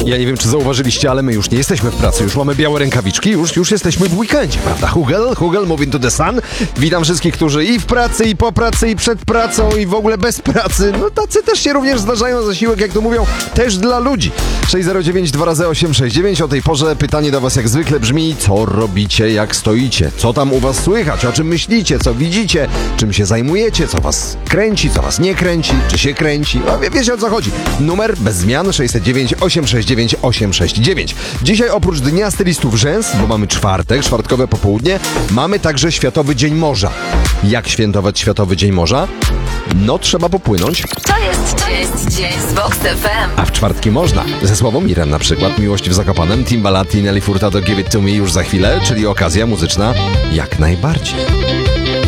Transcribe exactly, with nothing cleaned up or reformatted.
Ja nie wiem, czy zauważyliście, ale my już nie jesteśmy w pracy, już mamy białe rękawiczki, już, już jesteśmy w weekendzie, prawda? Hugel, Hugel, moving to the sun. Witam wszystkich, którzy i w pracy, i po pracy, i przed pracą, i w ogóle bez pracy. No tacy też się również zdarzają, zasiłek, jak to mówią, też dla ludzi. sześć zero dziewięć dwa razy osiem sześć dziewięć. O tej porze pytanie do was jak zwykle brzmi: co robicie, jak stoicie? Co tam u was słychać? O czym myślicie? Co widzicie? Czym się zajmujecie? Co was kręci? Co was nie kręci? Czy się kręci? No, wie, wiecie, o co chodzi. Numer bez zmian sześć zero dziewięć osiem sześć dziewięć osiem sześć dziewięć. Dzisiaj oprócz Dnia Stylistów Rzęs, bo mamy czwartek, czwartkowe popołudnie, mamy także Światowy Dzień Morza. Jak świętować Światowy Dzień Morza? No, trzeba popłynąć. To jest, to jest Dzień z Vox F M. A w czwartki można. Ze Sławomirem na przykład, Miłość w Zakopanem, Timbaland i Nelly Furtado Give It To Me już za chwilę, czyli okazja muzyczna jak najbardziej.